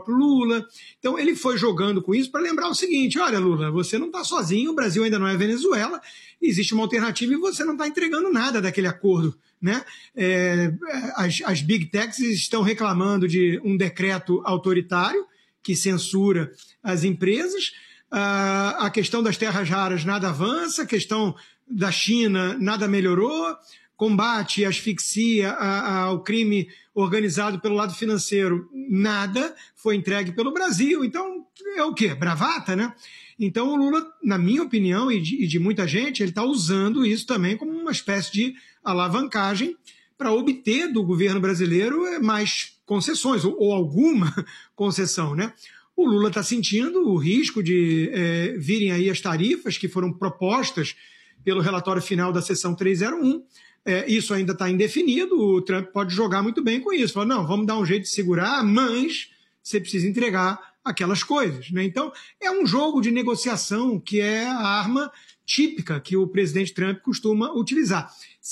próprio Lula. Então, ele foi jogando com isso para lembrar o seguinte: olha, Lula, você não está sozinho, o Brasil ainda não é Venezuela, existe uma alternativa e você não está entregando nada daquele acordo, né? As Big Techs estão reclamando de um decreto autoritário que censura as empresas. A questão das terras raras nada avança, a questão da China nada melhorou, combate e asfixia ao crime organizado pelo lado financeiro, nada foi entregue pelo Brasil. Então, é o quê? Bravata, né? Então, o Lula, na minha opinião, e de muita gente, ele está usando isso também como uma espécie de alavancagem para obter do governo brasileiro mais concessões, ou alguma concessão, né? O Lula está sentindo o risco de virem aí as tarifas que foram propostas pelo relatório final da seção 301. Isso ainda está indefinido, o Trump pode jogar muito bem com isso. Falar, não, vamos dar um jeito de segurar, mas você precisa entregar aquelas coisas, né? Então, é um jogo de negociação que é a arma típica que o presidente Trump costuma utilizar.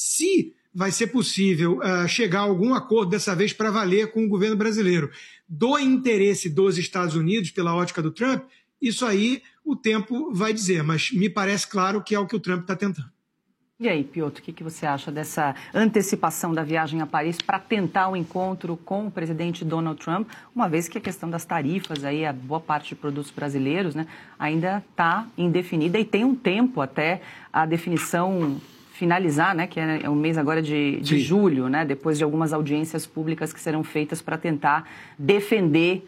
Se vai ser possível chegar a algum acordo dessa vez para valer com o governo brasileiro do interesse dos Estados Unidos, pela ótica do Trump, isso aí o tempo vai dizer, mas me parece claro que é o que o Trump está tentando. E aí, Piotr, o que você acha dessa antecipação da viagem a Paris para tentar um encontro com o presidente Donald Trump, uma vez que a questão das tarifas, aí, a boa parte de produtos brasileiros, né, ainda está indefinida e tem um tempo até a definição finalizar, né, que é o mês agora de julho, né, depois de algumas audiências públicas que serão feitas para tentar defender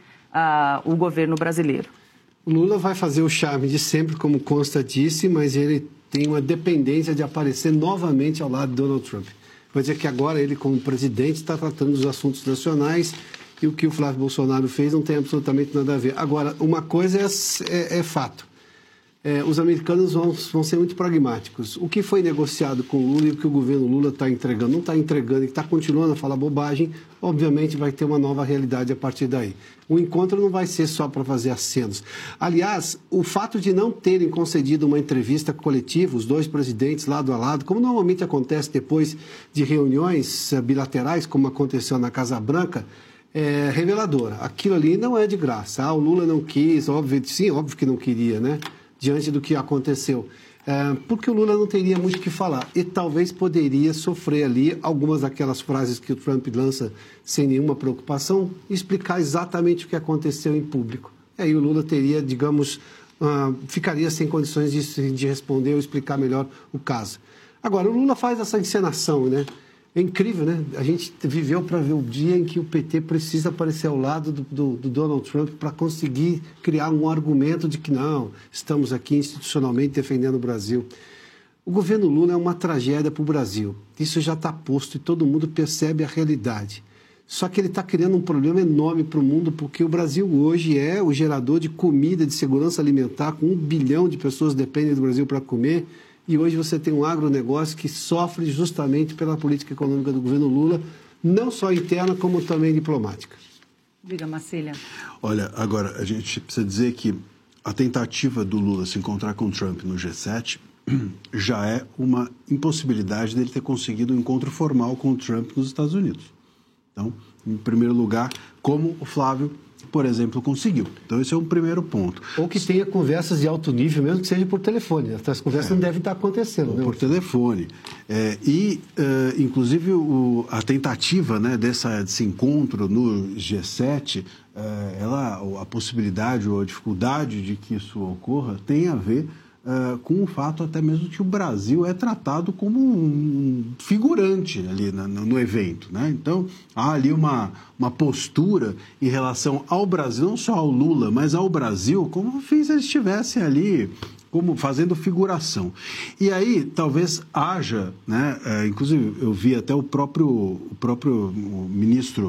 o governo brasileiro. O Lula vai fazer o charme de sempre, como Consta disse, mas ele tem uma dependência de aparecer novamente ao lado de Donald Trump. Vai dizer que agora ele, como presidente, está tratando dos assuntos nacionais e o que o Flávio Bolsonaro fez não tem absolutamente nada a ver. Agora, uma coisa é fato. Os americanos vão ser muito pragmáticos. O que foi negociado com o Lula e o que o governo Lula está entregando, não está entregando e está continuando a falar bobagem, obviamente vai ter uma nova realidade a partir daí. O encontro não vai ser só para fazer acenos. Aliás, o fato de não terem concedido uma entrevista coletiva, os dois presidentes lado a lado, como normalmente acontece depois de reuniões bilaterais, como aconteceu na Casa Branca, é revelador. Aquilo ali não é de graça. O Lula não quis, óbvio que não queria, né? Diante do que aconteceu. Porque o Lula não teria muito o que falar e talvez poderia sofrer ali algumas daquelas frases que o Trump lança sem nenhuma preocupação, explicar exatamente o que aconteceu em público. Aí o Lula teria, digamos, ficaria sem condições de responder ou explicar melhor o caso. Agora, o Lula faz essa encenação, né? É incrível, né? A gente viveu para ver o dia em que o PT precisa aparecer ao lado do Donald Trump para conseguir criar um argumento de que não, estamos aqui institucionalmente defendendo o Brasil. O governo Lula é uma tragédia para o Brasil. Isso já está posto e todo mundo percebe a realidade. Só que ele está criando um problema enorme para o mundo, porque o Brasil hoje é o gerador de comida, de segurança alimentar, com 1 bilhão de pessoas dependem do Brasil para comer. E hoje você tem um agronegócio que sofre justamente pela política econômica do governo Lula, não só interna, como também diplomática. Diga, Marcília. Olha, agora, a gente precisa dizer que a tentativa do Lula se encontrar com o Trump no G7 já é uma impossibilidade dele ter conseguido um encontro formal com o Trump nos Estados Unidos. Então, em primeiro lugar, como o Flávio, por exemplo, conseguiu. Então, esse é um primeiro ponto. Ou que tenha conversas de alto nível, mesmo que seja por telefone. Essas conversas não devem estar acontecendo. Né? Por telefone. Inclusive, a tentativa, né, desse encontro no G7, a possibilidade ou a dificuldade de que isso ocorra tem a ver com o fato até mesmo que o Brasil é tratado como um figurante ali no evento, né? Então, há ali uma postura em relação ao Brasil, não só ao Lula, mas ao Brasil, como se eles estivessem ali como fazendo figuração. E aí, talvez haja, né? Inclusive, eu vi até o próprio ministro,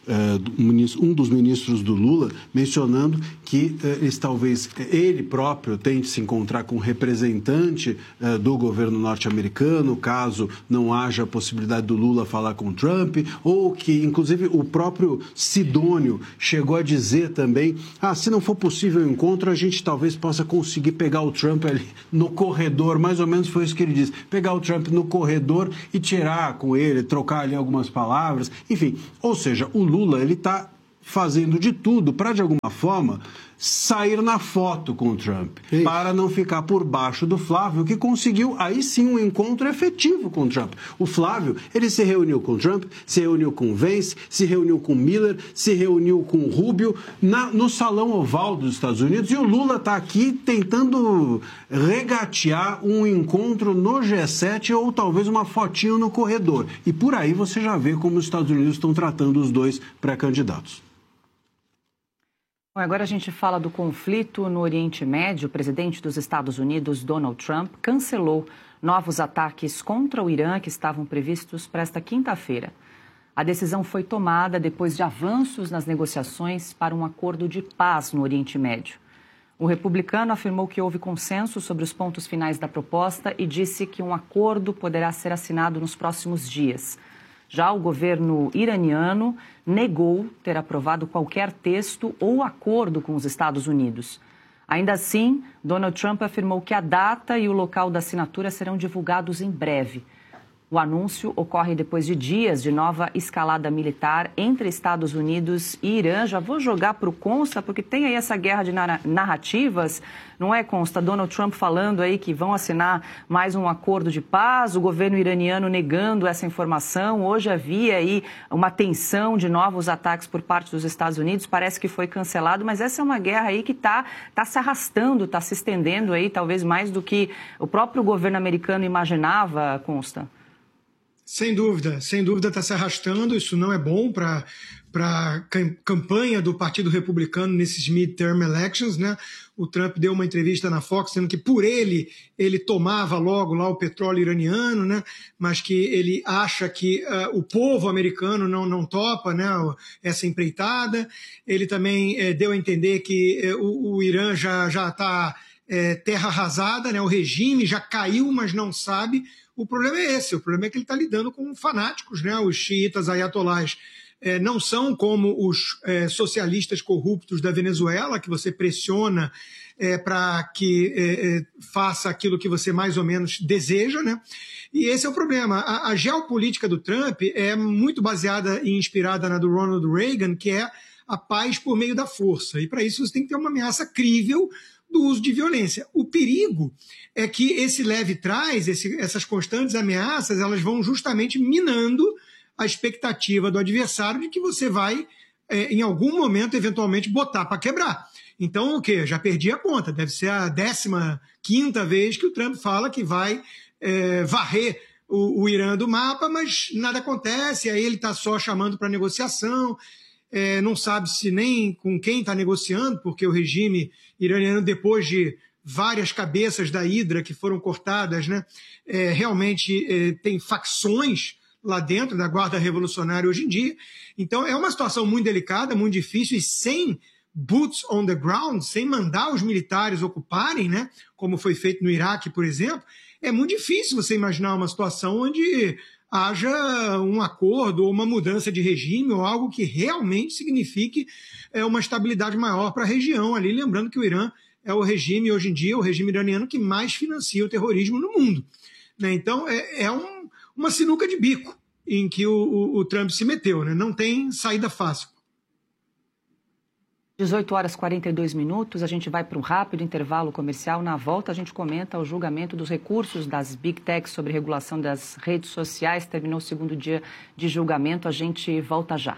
um dos ministros do Lula mencionando que ele próprio tente se encontrar com um representante do governo norte-americano, caso não haja a possibilidade do Lula falar com Trump, ou que, inclusive, o próprio Sidônio chegou a dizer também, se não for possível o encontro, a gente talvez possa conseguir pegar o Trump ali no corredor, mais ou menos foi isso que ele disse, pegar o Trump no corredor e tirar com ele, trocar ali algumas palavras, enfim, ou seja, o Lula, ele está fazendo de tudo para, de alguma forma, sair na foto com o Trump, para não ficar por baixo do Flávio, que conseguiu, aí sim, um encontro efetivo com o Trump. O Flávio, ele se reuniu com o Trump, se reuniu com o Vance, se reuniu com o Miller, se reuniu com o Rubio, no Salão Oval dos Estados Unidos, e o Lula está aqui tentando regatear um encontro no G7 ou talvez uma fotinho no corredor. E por aí você já vê como os Estados Unidos estão tratando os dois pré-candidatos. Bom, agora a gente fala do conflito no Oriente Médio. O presidente dos Estados Unidos, Donald Trump, cancelou novos ataques contra o Irã que estavam previstos para esta quinta-feira. A decisão foi tomada depois de avanços nas negociações para um acordo de paz no Oriente Médio. O republicano afirmou que houve consenso sobre os pontos finais da proposta e disse que um acordo poderá ser assinado nos próximos dias. Já o governo iraniano negou ter aprovado qualquer texto ou acordo com os Estados Unidos. Ainda assim, Donald Trump afirmou que a data e o local da assinatura serão divulgados em breve. O anúncio ocorre depois de dias de nova escalada militar entre Estados Unidos e Irã. Já vou jogar para o Consta, porque tem aí essa guerra de narrativas, não é, Consta? Donald Trump falando aí que vão assinar mais um acordo de paz, o governo iraniano negando essa informação. Hoje havia aí uma tensão de novos ataques por parte dos Estados Unidos, parece que foi cancelado, mas essa é uma guerra aí que está se arrastando, está se estendendo aí, talvez mais do que o próprio governo americano imaginava, Consta. Sem dúvida está se arrastando. Isso não é bom para a campanha do Partido Republicano nesses midterm elections, né? O Trump deu uma entrevista na Fox dizendo que por ele tomava logo lá o petróleo iraniano, né? Mas que ele acha que o povo americano não topa, né, essa empreitada. Ele também deu a entender que o Irã já está terra arrasada, né? O regime já caiu, mas não sabe. O problema é esse, o problema é que ele está lidando com fanáticos, né? Os xiitas ayatolás não são como os socialistas corruptos da Venezuela, que você pressiona para que faça aquilo que você mais ou menos deseja, né? E esse é o problema. A geopolítica do Trump é muito baseada e inspirada na do Ronald Reagan, que é a paz por meio da força. E para isso você tem que ter uma ameaça crível do uso de violência. O perigo é que esse leve trás, essas constantes ameaças, elas vão justamente minando a expectativa do adversário de que você vai, em algum momento, eventualmente, botar para quebrar. Então, o quê? Já perdi a conta. Deve ser a 15ª vez que o Trump fala que vai varrer o Irã do mapa, mas nada acontece, aí ele está só chamando para negociação. Não sabe se nem com quem está negociando, porque o regime iraniano, depois de várias cabeças da Hidra que foram cortadas, né, realmente tem facções lá dentro da Guarda Revolucionária hoje em dia. Então é uma situação muito delicada, muito difícil, e sem boots on the ground, sem mandar os militares ocuparem, né, como foi feito no Iraque, por exemplo, é muito difícil você imaginar uma situação onde haja um acordo ou uma mudança de regime ou algo que realmente signifique uma estabilidade maior para a região ali. Lembrando que o Irã é o regime, hoje em dia, o regime iraniano que mais financia o terrorismo no mundo, né? Então, uma sinuca de bico em que o Trump se meteu, né? Não tem saída fácil. 18h42, a gente vai para um rápido intervalo comercial. Na volta, a gente comenta o julgamento dos recursos das Big Techs sobre regulação das redes sociais. Terminou o segundo dia de julgamento. A gente volta já.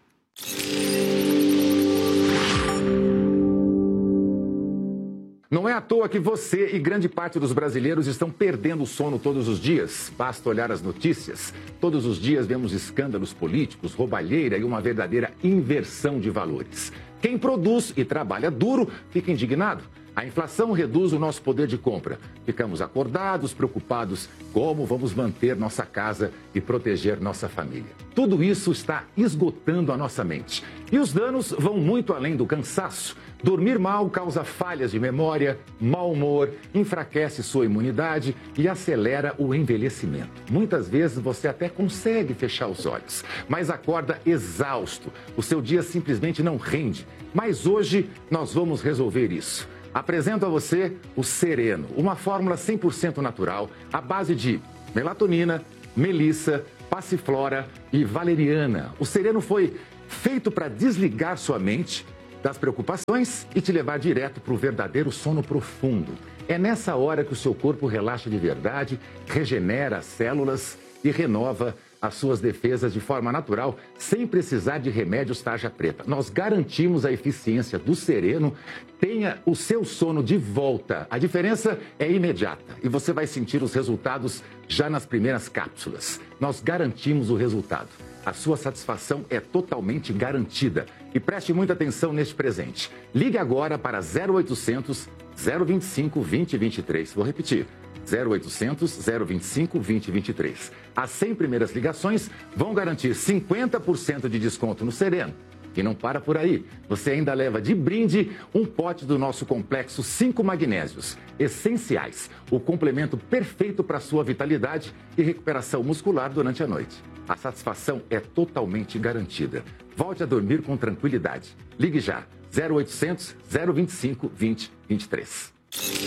Não é à toa que você e grande parte dos brasileiros estão perdendo o sono todos os dias. Basta olhar as notícias. Todos os dias vemos escândalos políticos, roubalheira e uma verdadeira inversão de valores. Quem produz e trabalha duro fica indignado. A inflação reduz o nosso poder de compra. Ficamos acordados, preocupados como vamos manter nossa casa e proteger nossa família. Tudo isso está esgotando a nossa mente. E os danos vão muito além do cansaço. Dormir mal causa falhas de memória, mau humor, enfraquece sua imunidade e acelera o envelhecimento. Muitas vezes você até consegue fechar os olhos, mas acorda exausto. O seu dia simplesmente não rende. Mas hoje nós vamos resolver isso. Apresento a você o Sereno, uma fórmula 100% natural à base de melatonina, melissa, passiflora e valeriana. O Sereno foi feito para desligar sua mente das preocupações e te levar direto para o verdadeiro sono profundo. É nessa hora que o seu corpo relaxa de verdade, regenera as células e renova as suas defesas de forma natural, sem precisar de remédios tarja preta. Nós garantimos a eficiência do Sereno. Tenha o seu sono de volta. A diferença é imediata e você vai sentir os resultados já nas primeiras cápsulas. Nós garantimos o resultado. A sua satisfação é totalmente garantida. E preste muita atenção neste presente. Ligue agora para 0800 025 2023. Vou repetir. 0800 025 2023. As 100 primeiras ligações vão garantir 50% de desconto no Sereno. E não para por aí. Você ainda leva de brinde um pote do nosso complexo 5 magnésios essenciais. O complemento perfeito para a sua vitalidade e recuperação muscular durante a noite. A satisfação é totalmente garantida. Volte a dormir com tranquilidade. Ligue já. 0800 025 2023.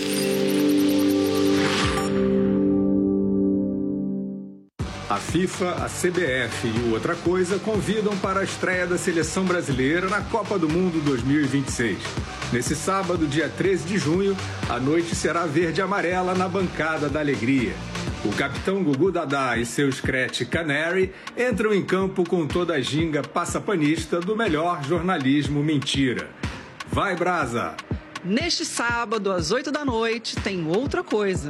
A FIFA, a CBF e o Outra Coisa convidam para a estreia da seleção brasileira na Copa do Mundo 2026. Nesse sábado, dia 13 de junho, a noite será verde e amarela na bancada da alegria. O capitão Gugu Dadá e seu Scratch Canary entram em campo com toda a ginga passapanista do melhor jornalismo mentira. Vai, Brasa! Neste sábado, às 8 da noite, tem Outra Coisa.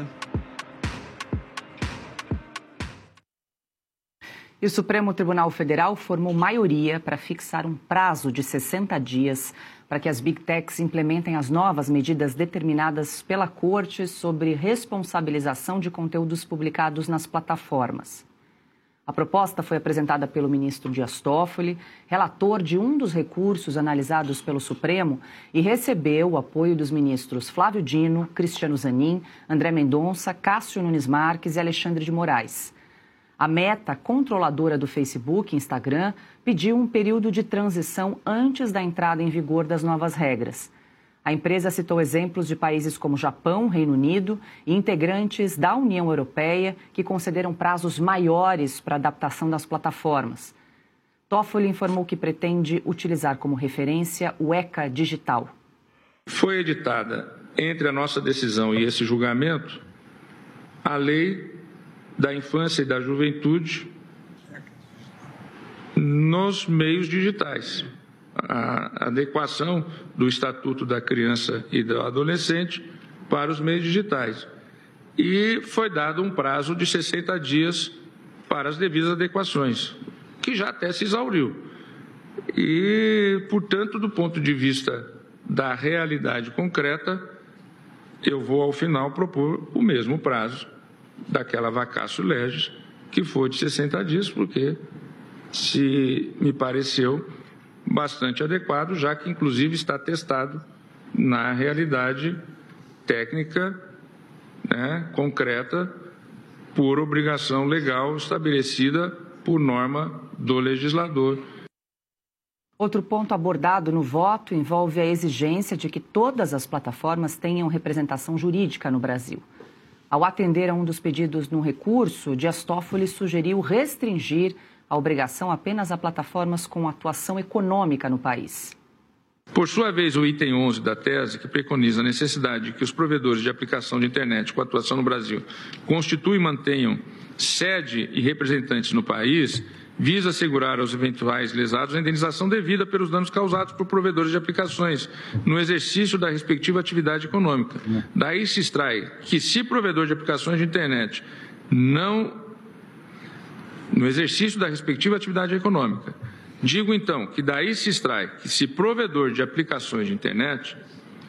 E o Supremo Tribunal Federal formou maioria para fixar um prazo de 60 dias para que as Big Techs implementem as novas medidas determinadas pela Corte sobre responsabilização de conteúdos publicados nas plataformas. A proposta foi apresentada pelo ministro Dias Toffoli, relator de um dos recursos analisados pelo Supremo, e recebeu o apoio dos ministros Flávio Dino, Cristiano Zanin, André Mendonça, Cássio Nunes Marques e Alexandre de Moraes. A Meta, controladora do Facebook e Instagram, pediu um período de transição antes da entrada em vigor das novas regras. A empresa citou exemplos de países como Japão, Reino Unido e integrantes da União Europeia que concederam prazos maiores para a adaptação das plataformas. Toffoli informou que pretende utilizar como referência o ECA Digital. Foi editada, entre a nossa decisão e esse julgamento, a Lei da Infância e da Juventude nos meios digitais. A adequação do Estatuto da Criança e do Adolescente para os meios digitais. E foi dado um prazo de 60 dias para as devidas adequações, que já até se exauriu. E, portanto, do ponto de vista da realidade concreta, eu vou, ao final, propor o mesmo prazo daquela vacatio legis, que foi de 60 dias, porque se me pareceu bastante adequado, já que, inclusive, está testado na realidade técnica, concreta, por obrigação legal estabelecida por norma do legislador. Outro ponto abordado no voto envolve a exigência de que todas as plataformas tenham representação jurídica no Brasil. Ao atender a um dos pedidos no recurso, Dias Toffoli sugeriu restringir a obrigação apenas a plataformas com atuação econômica no país. Por sua vez, o item 11 da tese, que preconiza a necessidade de que os provedores de aplicação de internet com atuação no Brasil constituam e mantenham sede e representantes no país, visa assegurar aos eventuais lesados a indenização devida pelos danos causados por provedores de aplicações no exercício da respectiva atividade econômica. Daí se extrai que, se provedor de aplicações de internet no exercício da respectiva atividade econômica, digo então que daí se extrai que, se provedor de aplicações de internet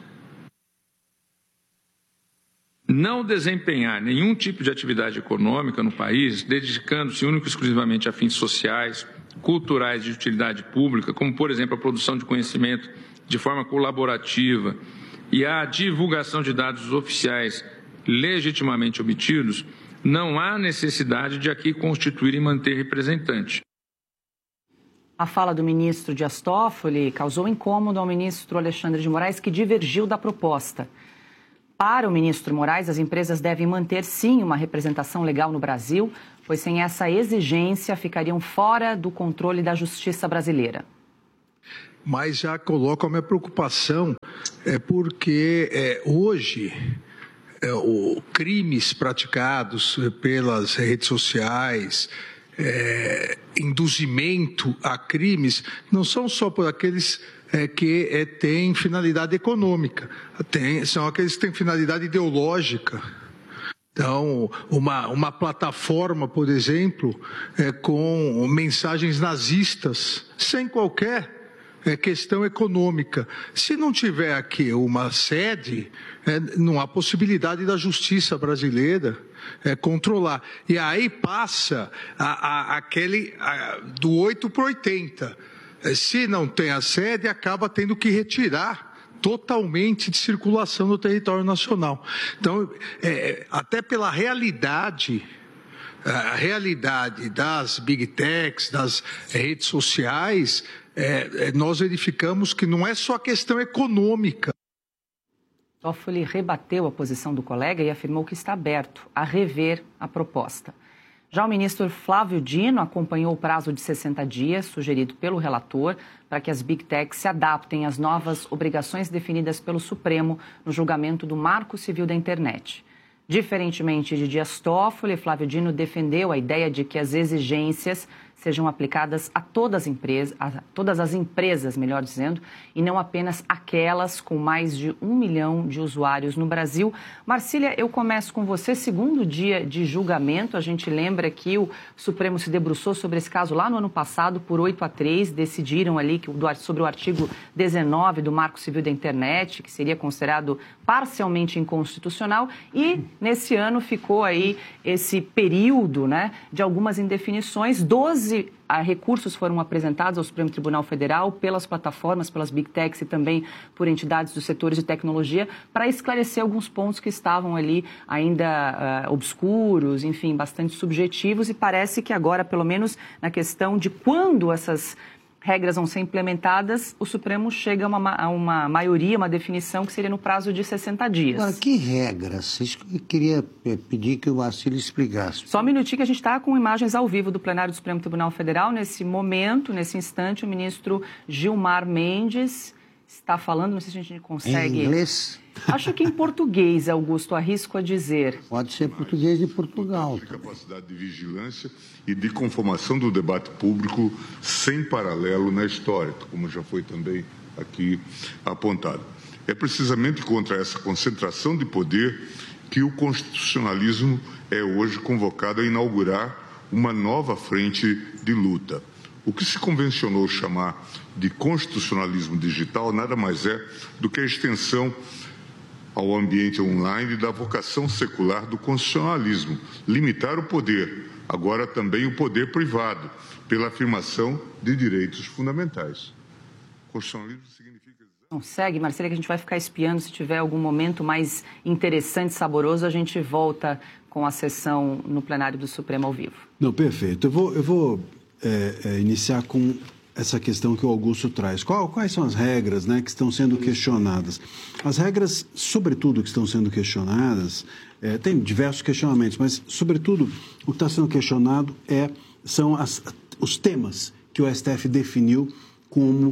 não desempenhar nenhum tipo de atividade econômica no país, dedicando-se único e exclusivamente a fins sociais, culturais de utilidade pública, como, por exemplo, a produção de conhecimento de forma colaborativa e a divulgação de dados oficiais legitimamente obtidos, não há necessidade de aqui constituir e manter representante. A fala do ministro Dias Toffoli causou incômodo ao ministro Alexandre de Moraes, que divergiu da proposta. Para o ministro Moraes, as empresas devem manter, sim, uma representação legal no Brasil, pois sem essa exigência ficariam fora do controle da justiça brasileira. mas já coloco a minha preocupação porque hoje crimes praticados pelas redes sociais, induzimento a crimes, não são só por aqueles que têm finalidade econômica, são aqueles que têm finalidade ideológica. Então, uma plataforma, por exemplo, com mensagens nazistas, sem qualquer questão econômica. Se não tiver aqui uma sede, não há possibilidade da justiça brasileira controlar. E aí passa aquele do 8 para 80. Se não tem a sede, acaba tendo que retirar totalmente de circulação no território nacional. Então, até pela realidade, a realidade das big techs, das redes sociais, nós verificamos que não é só a questão econômica. Toffoli rebateu a posição do colega e afirmou que está aberto a rever a proposta. Já o ministro Flávio Dino acompanhou o prazo de 60 dias sugerido pelo relator para que as Big Techs se adaptem às novas obrigações definidas pelo Supremo no julgamento do Marco Civil da Internet. Diferentemente de Dias Toffoli, Flávio Dino defendeu a ideia de que as exigências sejam aplicadas a todas as empresas, melhor dizendo, e não apenas aquelas com mais de 1 milhão de usuários no Brasil. Marcília, eu começo com você. Segundo dia de julgamento, a gente lembra que o Supremo se debruçou sobre esse caso lá no ano passado por 8-3, decidiram ali sobre o artigo 19 do Marco Civil da Internet, que seria considerado parcialmente inconstitucional, e nesse ano ficou aí esse período, né, de algumas indefinições. 12 recursos foram apresentados ao Supremo Tribunal Federal pelas plataformas, pelas Big Techs e também por entidades dos setores de tecnologia para esclarecer alguns pontos que estavam ali ainda obscuros, enfim, bastante subjetivos, e parece que agora, pelo menos na questão de quando essas regras vão ser implementadas, o Supremo chega a uma maioria, uma definição que seria no prazo de 60 dias. Agora, que regras? Isso que eu queria pedir que o Marcílio explicasse. Só um minutinho que a gente está com imagens ao vivo do plenário do Supremo Tribunal Federal. Nesse momento, nesse instante, o ministro Gilmar Mendes está falando, não sei se a gente consegue... Em inglês? Acho que em português, Augusto, arrisco a dizer. Pode ser português de Portugal. Capacidade de vigilância e de conformação do debate público sem paralelo na história, como já foi também aqui apontado. É precisamente contra essa concentração de poder que o constitucionalismo é hoje convocado a inaugurar uma nova frente de luta. O que se convencionou chamar de constitucionalismo digital nada mais é do que a extensão ao ambiente online da vocação secular do constitucionalismo, limitar o poder, agora também o poder privado, pela afirmação de direitos fundamentais. Constitucionalismo significa... Não, segue, Marcília, que a gente vai ficar espiando. Se tiver algum momento mais interessante, saboroso, a gente volta com a sessão no plenário do Supremo ao vivo. Não, perfeito. Eu vou iniciar com essa questão que o Augusto traz. Quais são as regras, né, que estão sendo questionadas? As regras, sobretudo, que estão sendo questionadas, tem diversos questionamentos, mas, sobretudo, o que está sendo questionado são os temas que o STF definiu como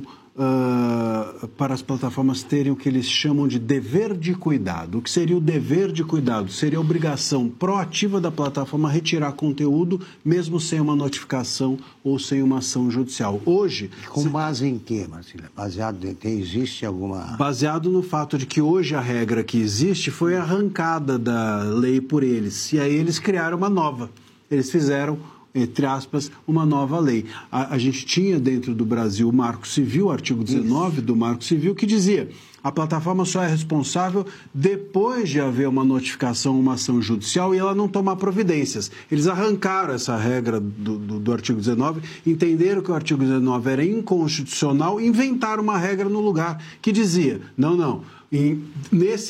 para as plataformas terem o que eles chamam de dever de cuidado. O que seria o dever de cuidado? Seria a obrigação proativa da plataforma retirar conteúdo, mesmo sem uma notificação ou sem uma ação judicial. Hoje... Com base em quê, Marcília? Baseado em que existe alguma... Baseado no fato de que hoje a regra que existe foi arrancada da lei por eles. E aí eles criaram uma nova. Eles fizeram, entre aspas, uma nova lei. A gente tinha dentro do Brasil o Marco Civil, o artigo 19 do Marco Civil, que dizia: a plataforma só é responsável depois de haver uma notificação, uma ação judicial, e ela não tomar providências. Eles arrancaram essa regra do artigo 19, entenderam que o artigo 19 era inconstitucional e inventaram uma regra no lugar que dizia: não, e nesse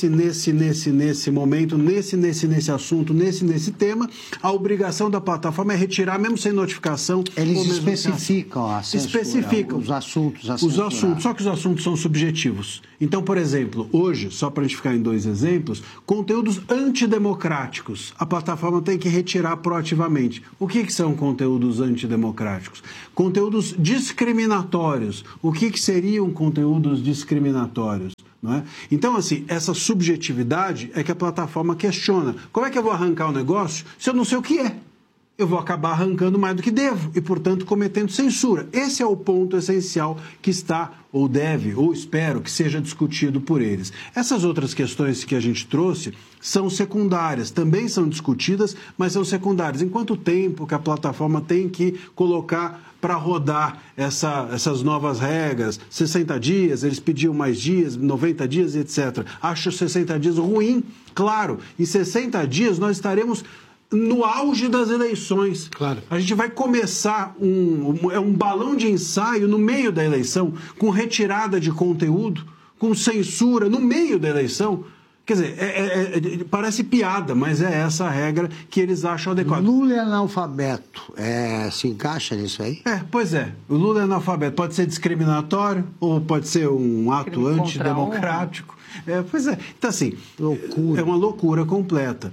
momento, nesse assunto, nesse tema, a obrigação da plataforma é retirar, mesmo sem notificação. Eles especificam a censura, os assuntos a censurar. Só que os assuntos são subjetivos. Então, por exemplo, hoje, só para a gente ficar em 2 exemplos, conteúdos antidemocráticos, a plataforma tem que retirar proativamente. O que são conteúdos antidemocráticos? Conteúdos discriminatórios. O que seriam conteúdos discriminatórios? Não é? Então, assim, essa subjetividade é que a plataforma questiona. Como é que eu vou arrancar o negócio se eu não sei o que é? Eu vou acabar arrancando mais do que devo e, portanto, cometendo censura. Esse é o ponto essencial que está, ou deve, ou espero que seja discutido por eles. Essas outras questões que a gente trouxe são secundárias, também são discutidas, mas são secundárias. Em quanto tempo que a plataforma tem que colocar para rodar essas novas regras? 60 dias, eles pediam mais dias, 90 dias, etc. Acho 60 dias ruim, claro. Em 60 dias nós estaremos no auge das eleições. Claro. A gente vai começar um balão de ensaio no meio da eleição, com retirada de conteúdo, com censura no meio da eleição. Quer dizer, parece piada, mas é essa a regra que eles acham adequada. Lula é analfabeto. Se encaixa nisso aí? Pois é. O Lula é analfabeto. Pode ser discriminatório ou pode ser um ato antidemocrático. Pois é. Então, assim, loucura. É uma loucura completa.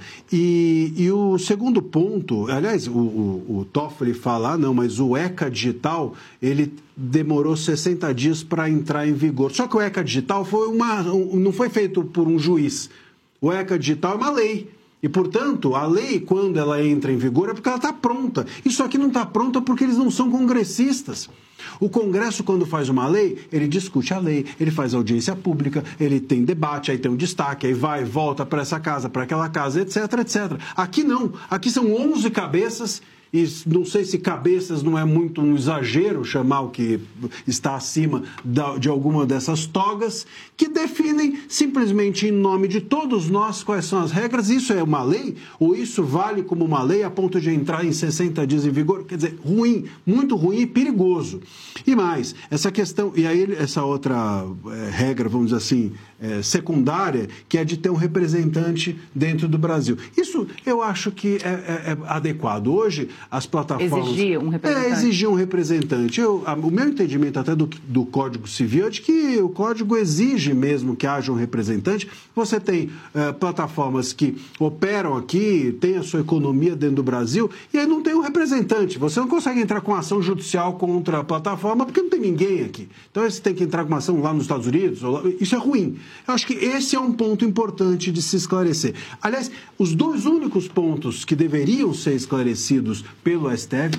E o segundo ponto, aliás, o Toffoli fala, não, mas o ECA Digital, ele demorou 60 dias para entrar em vigor. Só que o ECA Digital não foi feito por um juiz. O ECA Digital é uma lei. E, portanto, a lei, quando ela entra em vigor, é porque ela está pronta. Isso aqui não está pronta porque eles não são congressistas. O Congresso, quando faz uma lei, ele discute a lei, ele faz audiência pública, ele tem debate, aí tem um destaque, aí vai, volta para essa casa, para aquela casa, etc, etc. Aqui não. Aqui são 11 cabeças. E não sei se cabeças não é muito um exagero chamar o que está acima de alguma dessas togas, que definem simplesmente em nome de todos nós quais são as regras. Isso é uma lei? Ou isso vale como uma lei a ponto de entrar em 60 dias em vigor? Quer dizer, ruim, muito ruim e perigoso. E mais, essa questão, e aí essa outra regra, vamos dizer assim, secundária, que é de ter um representante dentro do Brasil. Isso eu acho que é adequado. Hoje, as plataformas... Exigir um representante. Exigir um representante. O meu entendimento até do Código Civil é de que o Código exige mesmo que haja um representante. Você tem plataformas que operam aqui, tem a sua economia dentro do Brasil, e aí não tem um representante. Você não consegue entrar com ação judicial contra a plataforma porque não tem ninguém aqui. Então, você tem que entrar com uma ação lá nos Estados Unidos. Isso é ruim. Eu acho que esse é um ponto importante de se esclarecer. Aliás, os 2 únicos pontos que deveriam ser esclarecidos pelo STF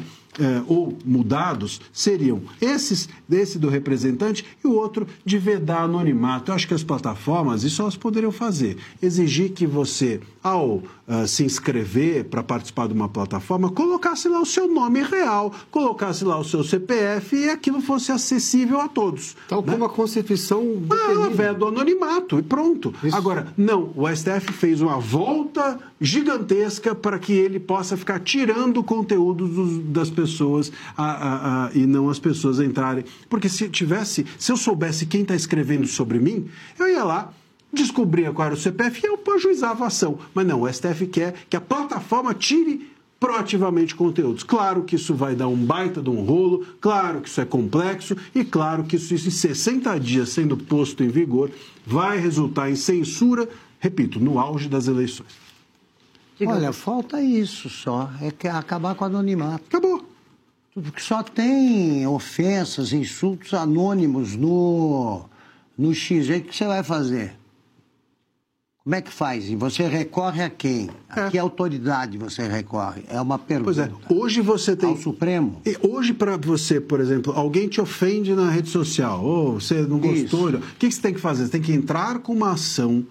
ou mudados seriam esse do representante e o outro de vedar anonimato. Eu acho que as plataformas, isso elas poderiam fazer. Exigir que você, ao se inscrever para participar de uma plataforma, colocasse lá o seu nome real, colocasse lá o seu CPF e aquilo fosse acessível a todos. Tal como a Constituição veda o anonimato e pronto. Isso. Agora, não, o STF fez uma volta gigantesca para que ele possa ficar tirando conteúdo das pessoas e não as pessoas entrarem. Porque se eu soubesse quem está escrevendo sobre mim, eu ia lá, descobria qual era o CPF e eu ajuizava a ação. Mas não, o STF quer que a plataforma tire proativamente conteúdos. Claro que isso vai dar um baita de um rolo, claro que isso é complexo e claro que isso em 60 dias sendo posto em vigor vai resultar em censura, repito, no auge das eleições. Olha, falta isso só, é acabar com o anonimato. Acabou. Porque só tem ofensas, insultos anônimos no X. O que você vai fazer? Como é que faz? E você recorre a quem? A que autoridade você recorre? É uma pergunta. Pois é, hoje você tem... Ao Supremo? Hoje, para você, por exemplo, alguém te ofende na rede social, ou você não gostou, o que você tem que fazer? Você tem que entrar com uma ação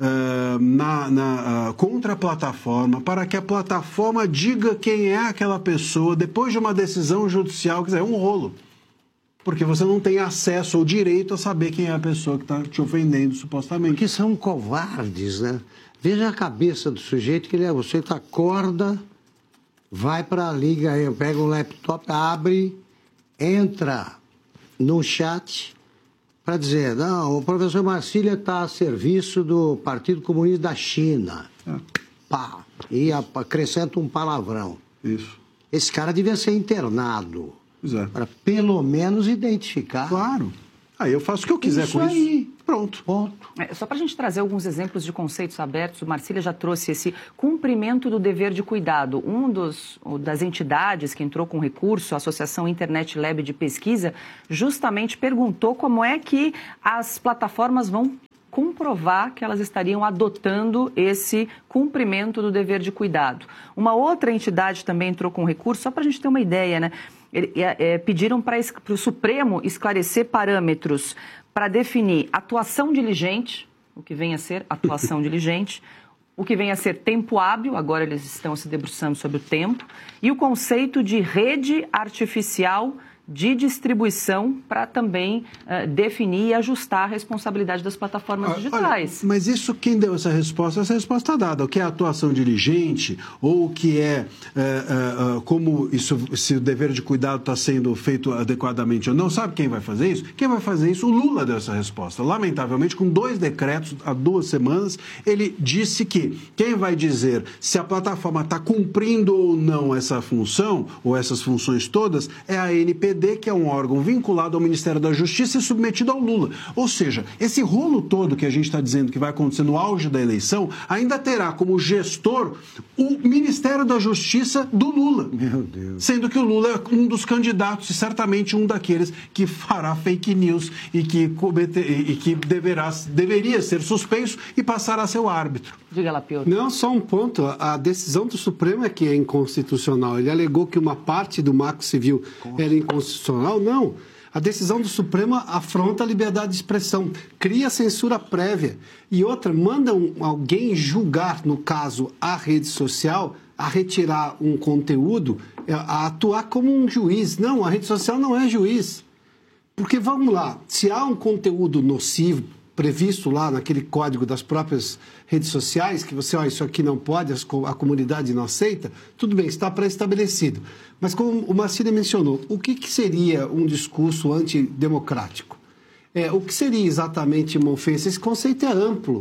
contra a plataforma, para que a plataforma diga quem é aquela pessoa, depois de uma decisão judicial, quer dizer, é um rolo. Porque você não tem acesso ou direito a saber quem é a pessoa que está te ofendendo, supostamente. Porque são covardes, né? Veja a cabeça do sujeito, que você acorda, vai para a liga, pega um laptop, abre, entra no chat para dizer, não, o professor Marcília está a serviço do Partido Comunista da China. Pá, e acrescenta um palavrão. Isso. Esse cara devia ser internado. Exato. Para pelo menos identificar. Claro. Aí eu faço o que eu quiser com isso. Pronto. Só para a gente trazer alguns exemplos de conceitos abertos, o Marcília já trouxe esse cumprimento do dever de cuidado. Das entidades que entrou com recurso, a Associação Internet Lab de Pesquisa, justamente perguntou como é que as plataformas vão comprovar que elas estariam adotando esse cumprimento do dever de cuidado. Uma outra entidade também entrou com recurso, só para a gente ter uma ideia, né? Pediram para o Supremo esclarecer parâmetros para definir atuação diligente, o que vem a ser atuação diligente, o que vem a ser tempo hábil, agora eles estão se debruçando sobre o tempo, e o conceito de rede artificial de distribuição para também definir e ajustar a responsabilidade das plataformas digitais. Olha, mas isso, quem deu essa resposta está dada. O que é atuação diligente ou o que como isso, se o dever de cuidado está sendo feito adequadamente ou não, sabe quem vai fazer isso? Quem vai fazer isso? O Lula deu essa resposta. Lamentavelmente, com 2 decretos há 2 semanas, ele disse que quem vai dizer se a plataforma está cumprindo ou não essa função, ou essas funções todas, é a ANPD, que é um órgão vinculado ao Ministério da Justiça e submetido ao Lula. Ou seja, esse rolo todo que a gente está dizendo que vai acontecer no auge da eleição, ainda terá como gestor o Ministério da Justiça do Lula. Meu Deus. Sendo que o Lula é um dos candidatos e certamente um daqueles que fará fake news e que deveria ser suspenso e passará a ser o árbitro. Diga lá, Piotr. Não, só um ponto. A decisão do Supremo é que é inconstitucional. Ele alegou que uma parte do Marco Civil era inconstitucional. Não. A decisão do Supremo afronta a liberdade de expressão, cria censura prévia. E outra, manda alguém julgar, no caso, a rede social, a retirar um conteúdo, a atuar como um juiz. Não, a rede social não é juiz. Porque, vamos lá, se há um conteúdo nocivo, previsto lá naquele código das próprias redes sociais, que você, isso aqui não pode, a comunidade não aceita, tudo bem, está pré-estabelecido. Mas como o Marcília mencionou, o que seria um discurso antidemocrático? O que seria exatamente uma ofensa? Esse conceito é amplo.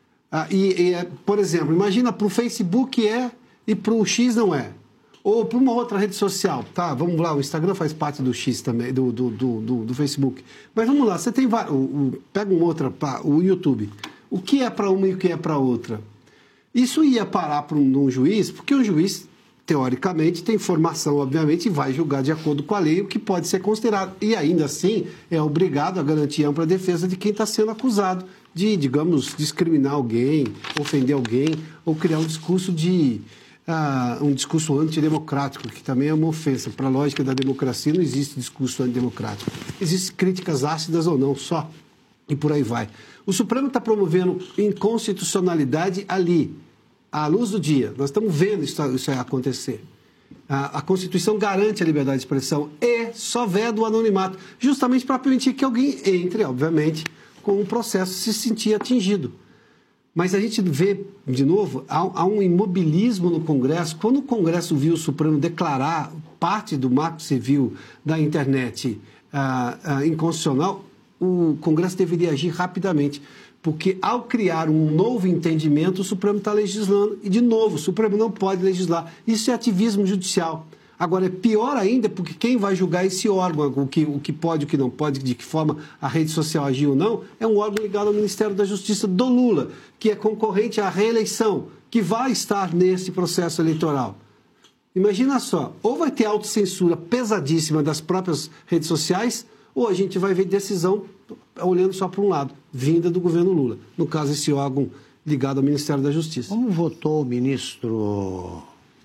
Por exemplo, imagina para o Facebook e para o X não é. Ou para uma outra rede social, tá? Vamos lá, o Instagram faz parte do X também, do Facebook. Mas vamos lá, você tem vários. Pega uma outra, o YouTube. O que é para uma e o que é para outra? Isso ia parar para um juiz, porque o juiz, teoricamente, tem formação, obviamente, e vai julgar de acordo com a lei o que pode ser considerado. E ainda assim, é obrigado a garantir ampla defesa de quem está sendo acusado de, digamos, discriminar alguém, ofender alguém, ou criar um discurso um discurso antidemocrático, que também é uma ofensa. Para a lógica da democracia não existe discurso antidemocrático. Existem críticas ácidas ou não, só. E por aí vai. O Supremo está promovendo inconstitucionalidade ali, à luz do dia. Nós estamos vendo isso acontecer. A Constituição garante a liberdade de expressão e só veda o anonimato, justamente para permitir que alguém entre, obviamente, com o processo se sentir atingido. Mas a gente vê, de novo, há um imobilismo no Congresso. Quando o Congresso viu o Supremo declarar parte do marco civil da internet inconstitucional, o Congresso deveria agir rapidamente, porque ao criar um novo entendimento, o Supremo está legislando, e de novo, o Supremo não pode legislar. Isso é ativismo judicial. Agora, é pior ainda, porque quem vai julgar esse órgão, o que pode, o que não pode, de que forma a rede social agiu ou não, é um órgão ligado ao Ministério da Justiça do Lula, que é concorrente à reeleição, que vai estar nesse processo eleitoral. Imagina só, ou vai ter autocensura pesadíssima das próprias redes sociais, ou a gente vai ver decisão olhando só para um lado, vinda do governo Lula. No caso, esse órgão ligado ao Ministério da Justiça. Como votou o ministro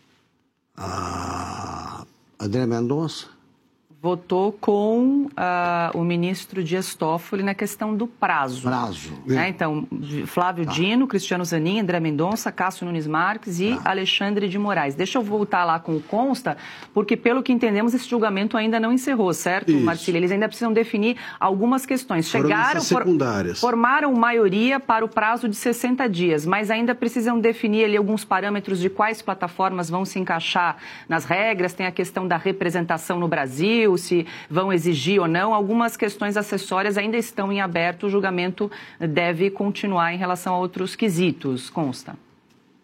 André Mendonça? Votou com o ministro Dias Toffoli na questão do prazo. Né? Então, Flávio Dino, Cristiano Zanin, André Mendonça, Cássio Nunes Marques e Alexandre de Moraes. Deixa eu voltar lá com o Consta, porque pelo que entendemos, esse julgamento ainda não encerrou, certo, Marcília? Eles ainda precisam definir algumas questões. Formaram maioria para o prazo de 60 dias, mas ainda precisam definir ali alguns parâmetros de quais plataformas vão se encaixar nas regras. Tem a questão da representação no Brasil, se vão exigir ou não. Algumas questões acessórias ainda estão em aberto. O julgamento deve continuar em relação a outros quesitos. Consta.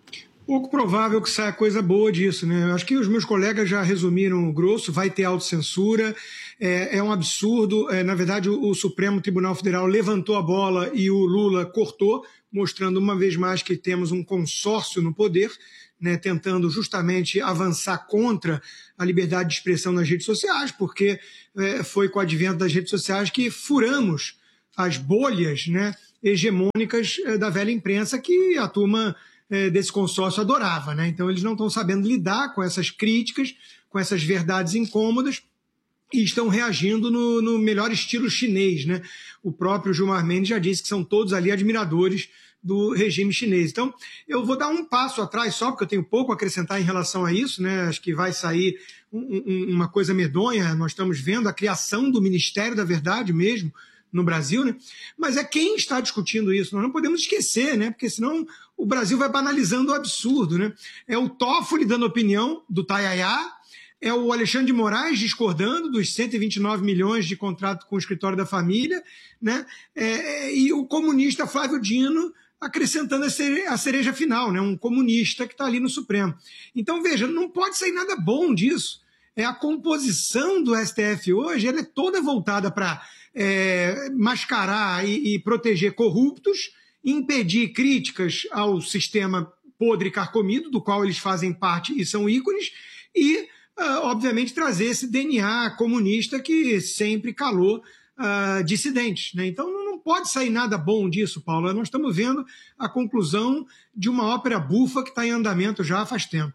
Pouco provável que saia coisa boa disso, né? Eu acho que os meus colegas já resumiram o grosso, vai ter autocensura, é um absurdo. Na verdade, o Supremo Tribunal Federal levantou a bola e o Lula cortou, mostrando uma vez mais que temos um consórcio no poder, né, tentando justamente avançar contra a liberdade de expressão nas redes sociais, porque foi com o advento das redes sociais que furamos as bolhas, né, hegemônicas da velha imprensa que a turma desse consórcio adorava, né? Então eles não estão sabendo lidar com essas críticas, com essas verdades incômodas e estão reagindo no melhor estilo chinês, né? O próprio Gilmar Mendes já disse que são todos ali admiradores do regime chinês. Então eu vou dar um passo atrás só, porque eu tenho pouco a acrescentar em relação a isso, né? Acho que vai sair uma coisa medonha. Nós estamos vendo a criação do Ministério da Verdade mesmo no Brasil, né? Mas é quem está discutindo isso. Nós não podemos esquecer, né? Porque senão o Brasil vai banalizando o absurdo, né? É o Toffoli dando opinião do Tayayá, é o Alexandre de Moraes discordando dos 129 milhões de contrato com o escritório da família, né? E o comunista Flávio Dino acrescentando a cereja final, né? Um comunista que está ali no Supremo. Então, veja, não pode sair nada bom disso. A composição do STF hoje ela é toda voltada para mascarar e proteger corruptos, impedir críticas ao sistema podre e carcomido, do qual eles fazem parte e são ícones, e, obviamente, trazer esse DNA comunista que sempre calou dissidentes, né? Então não pode sair nada bom disso, Paulo. Nós estamos vendo a conclusão de uma ópera bufa que está em andamento já faz tempo.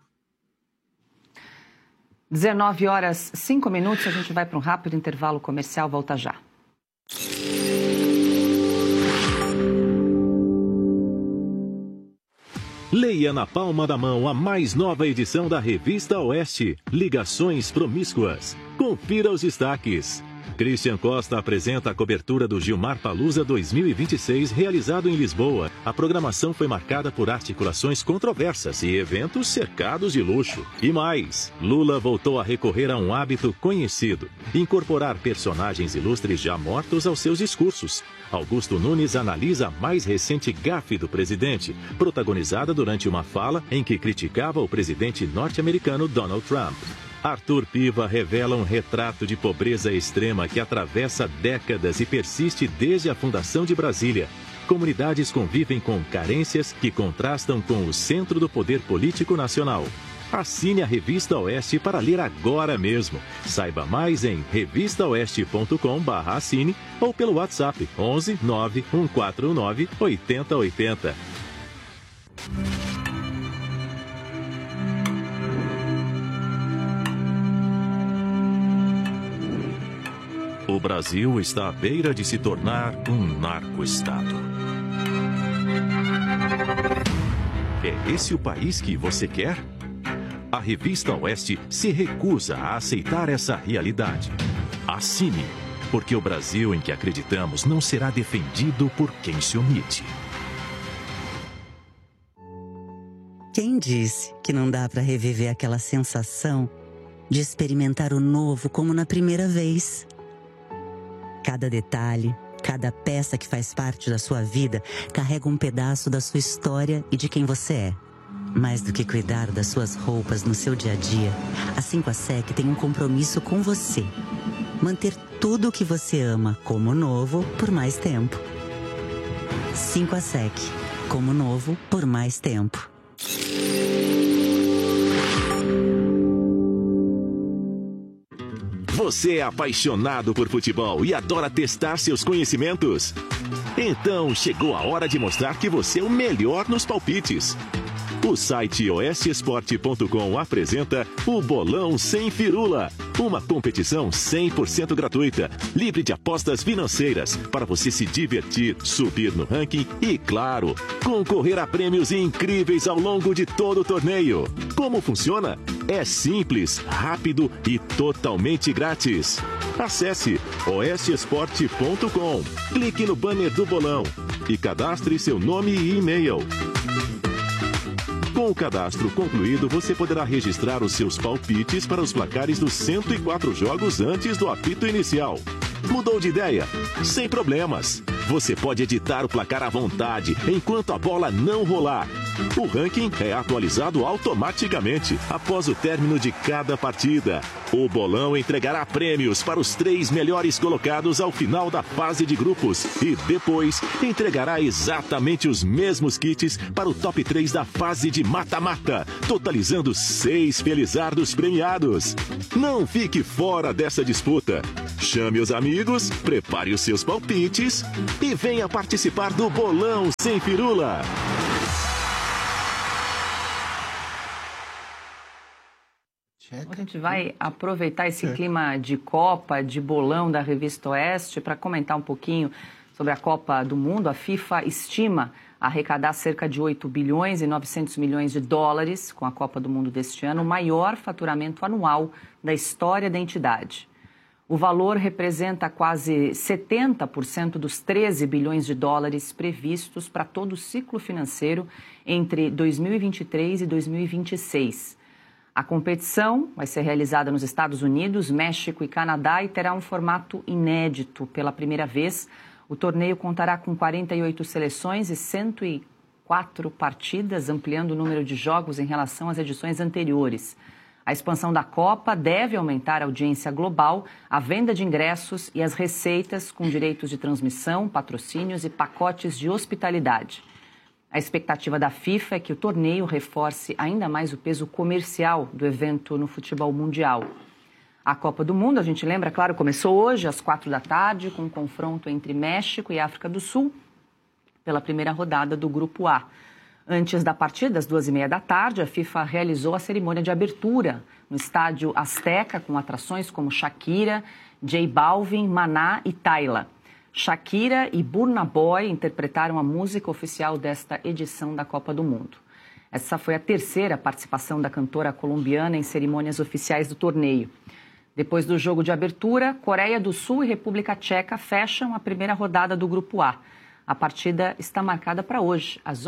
19h05, a gente vai para um rápido intervalo comercial, volta já. Leia na palma da mão a mais nova edição da Revista Oeste, Ligações Promíscuas. Confira os destaques. Christian Costa apresenta a cobertura do Gilmar Palusa 2026, realizado em Lisboa. A programação foi marcada por articulações controversas e eventos cercados de luxo. E mais, Lula voltou a recorrer a um hábito conhecido: incorporar personagens ilustres já mortos aos seus discursos. Augusto Nunes analisa a mais recente gafe do presidente, protagonizada durante uma fala em que criticava o presidente norte-americano Donald Trump. Arthur Piva revela um retrato de pobreza extrema que atravessa décadas e persiste desde a fundação de Brasília. Comunidades convivem com carências que contrastam com o centro do poder político nacional. Assine a Revista Oeste para ler agora mesmo. Saiba mais em revistaoeste.com/assine ou pelo WhatsApp 11 91419 8080. O Brasil está à beira de se tornar um narco-estado. É esse o país que você quer? A Revista Oeste se recusa a aceitar essa realidade. Assine, porque o Brasil em que acreditamos não será defendido por quem se omite. Quem disse que não dá para reviver aquela sensação de experimentar o novo como na primeira vez? Cada detalhe, cada peça que faz parte da sua vida carrega um pedaço da sua história e de quem você é. Mais do que cuidar das suas roupas no seu dia a dia, a 5ASEC tem um compromisso com você. Manter tudo o que você ama como novo por mais tempo. 5ASEC, como novo por mais tempo. Você é apaixonado por futebol e adora testar seus conhecimentos? Então chegou a hora de mostrar que você é o melhor nos palpites. O site oestesport.com apresenta o Bolão Sem Firula, uma competição 100% gratuita, livre de apostas financeiras, para você se divertir, subir no ranking e, claro, concorrer a prêmios incríveis ao longo de todo o torneio. Como funciona? É simples, rápido e totalmente grátis. Acesse oestesport.com, clique no banner do bolão e cadastre seu nome e e-mail. Com o cadastro concluído, você poderá registrar os seus palpites para os placares dos 104 jogos antes do apito inicial. Mudou de ideia? Sem problemas. Você pode editar o placar à vontade enquanto a bola não rolar. O ranking é atualizado automaticamente após o término de cada partida. O bolão entregará prêmios para os 3 melhores colocados ao final da fase de grupos e depois entregará exatamente os mesmos kits para o top 3 da fase de mata-mata, totalizando 6 felizardos premiados. Não fique fora dessa disputa. Chame os amigos, prepare os seus palpites e venha participar do Bolão Sem Firula. A gente vai aproveitar esse clima de Copa, de bolão da Revista Oeste, para comentar um pouquinho sobre a Copa do Mundo. A FIFA estima arrecadar cerca de 8 bilhões e 900 milhões de dólares com a Copa do Mundo deste ano, o maior faturamento anual da história da entidade. O valor representa quase 70% dos 13 bilhões de dólares previstos para todo o ciclo financeiro entre 2023 e 2026. A competição vai ser realizada nos Estados Unidos, México e Canadá e terá um formato inédito. Pela primeira vez, o torneio contará com 48 seleções e 104 partidas, ampliando o número de jogos em relação às edições anteriores. A expansão da Copa deve aumentar a audiência global, a venda de ingressos e as receitas com direitos de transmissão, patrocínios e pacotes de hospitalidade. A expectativa da FIFA é que o torneio reforce ainda mais o peso comercial do evento no futebol mundial. A Copa do Mundo, a gente lembra, claro, começou hoje às 16h, com um confronto entre México e África do Sul, pela primeira rodada do Grupo A. Antes da partida, às 14h30, a FIFA realizou a cerimônia de abertura no estádio Azteca, com atrações como Shakira, J Balvin, Maná e Tyla. Shakira e Burna Boy interpretaram a música oficial desta edição da Copa do Mundo. Essa foi a terceira participação da cantora colombiana em cerimônias oficiais do torneio. Depois do jogo de abertura, Coreia do Sul e República Tcheca fecham a primeira rodada do Grupo A. A partida está marcada para hoje, às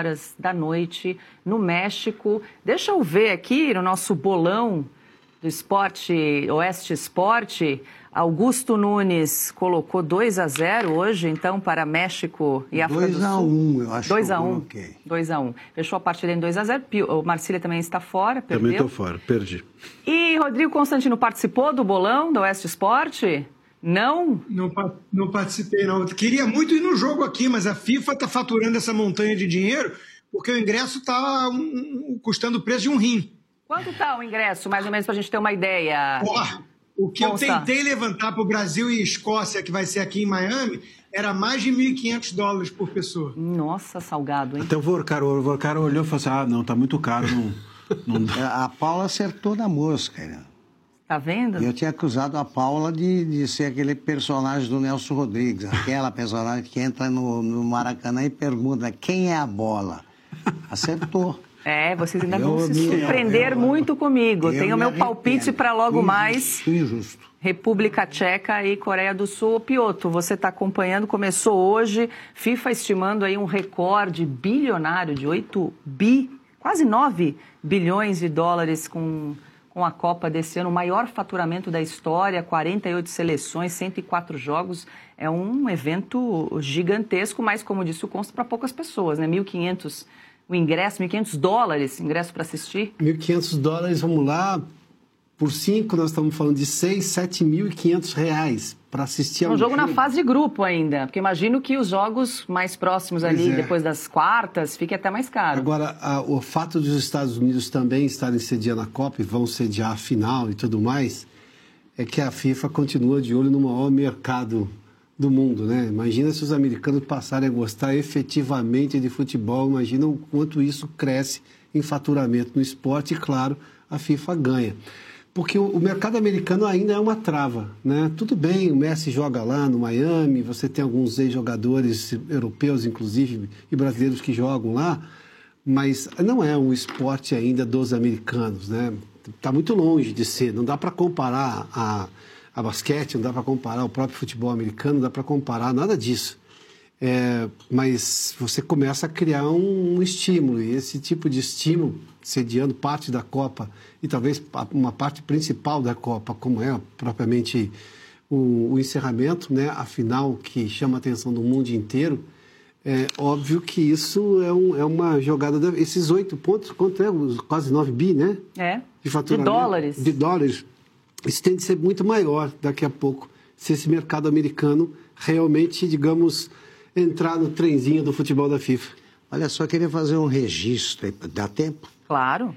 11h, no México. Deixa eu ver aqui no nosso bolão do Esporte, Oeste Esporte. Augusto Nunes colocou 2-0 hoje, então, para México e África do Sul. 2-1, eu acho. 2-1. 2-1. Fechou a partida em 2-0. O Marcília também está fora, perdeu. Também estou fora, perdi. E Rodrigo Constantino participou do bolão do Oeste Esporte? Não? Não participei, não. Eu queria muito ir no jogo aqui, mas a FIFA está faturando essa montanha de dinheiro porque o ingresso está custando o preço de um rim. Quanto está o ingresso, mais ou menos, para a gente ter uma ideia? O que eu tentei levantar para o Brasil e Escócia, que vai ser aqui em Miami, era mais de $1.500 por pessoa. Nossa, salgado, hein? Até o Vorcaro olhou e falou assim, não, tá muito caro, não dá. A Paula acertou na mosca, né? Tá vendo? Eu tinha acusado a Paula de ser aquele personagem do Nelson Rodrigues, aquela personagem que entra no Maracanã e pergunta quem é a bola. Acertou. Vocês ainda vão se surpreender muito comigo. Tenho o meu palpite para logo mais. Injusto. República Tcheca e Coreia do Sul. Pioto, você está acompanhando, começou hoje. FIFA estimando aí um recorde bilionário de quase 9 bilhões de dólares com a Copa desse ano. O maior faturamento da história, 48 seleções, 104 jogos. É um evento gigantesco, mas, como disse o Consta, para poucas pessoas, né? 1.500 o ingresso, $1.500, ingresso para assistir? $1.500, vamos lá, por 5 nós estamos falando de R$7.500 para assistir ao jogo na fase de grupo ainda, porque imagino que os jogos mais próximos ali, depois das quartas, fique até mais caro. Agora, o fato dos Estados Unidos também estarem sediando a Copa e vão sediar a final e tudo mais, é que a FIFA continua de olho no maior mercado do mundo, né? Imagina se os americanos passarem a gostar efetivamente de futebol, imagina o quanto isso cresce em faturamento no esporte e, claro, a FIFA ganha. Porque o mercado americano ainda é uma trava, né? Tudo bem, o Messi joga lá no Miami, você tem alguns ex-jogadores europeus, inclusive, e brasileiros que jogam lá, mas não é um esporte ainda dos americanos, né? Está muito longe de ser, não dá para comparar a basquete, não dá para comparar o próprio futebol americano, não dá para comparar nada disso. Mas você começa a criar um estímulo, e esse tipo de estímulo, sediando parte da Copa e talvez uma parte principal da Copa, como é propriamente o encerramento, né, a final que chama a atenção do mundo inteiro, É óbvio que isso é uma jogada... Esses 8 pontos, quanto é? Quase 9 bi, né? De faturamento. De dólares. Isso tem de ser muito maior daqui a pouco, se esse mercado americano realmente, digamos, entrar no trenzinho do futebol da FIFA. Olha só, queria fazer um registro. Dá tempo? Claro.